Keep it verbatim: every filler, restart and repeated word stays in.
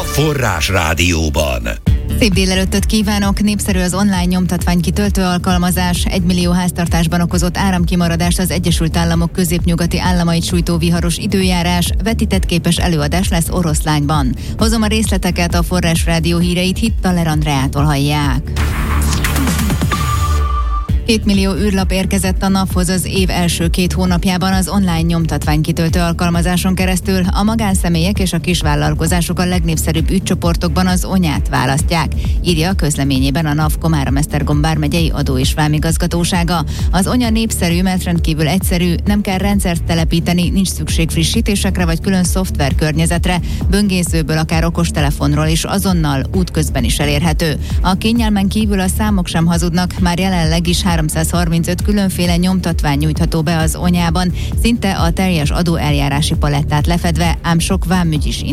Forrás Rádióban. Szép délelőttöt kívánok! Népszerű az online nyomtatvány kitöltő alkalmazás. Egy millió háztartásban okozott áramkimaradást az Egyesült Államok középnyugati államait sújtó viharos időjárás. Vetített képes előadás lesz Oroszlányban. Hozom a részleteket, a Forrás Rádió híreit Hittaler Andreától hallják. Két millió űrlap érkezett a naphoz az év első két hónapjában az online nyomtatványkitöltő alkalmazáson keresztül. A magánszemélyek és a kisvállalkozások a legnépszerűbb ügycsoportokban az onyát választják, írja a közleményében a NAV Komárom-Esztergom vármegyei adó- és vámigazgatósága. Az onya népszerű, mert rendkívül egyszerű, nem kell rendszert telepíteni, nincs szükség frissítésekre vagy külön szoftver környezetre, böngészőből, akár okostelefonról is azonnal, útközben is elérhető. A kényelmen kívül a számok sem hazudnak, már jelenleg is háromszázharmincöt különféle nyomtatvány nyújtható be az onyában, szinte a teljes adóeljárási palettát lefedve, ám sok vámügy is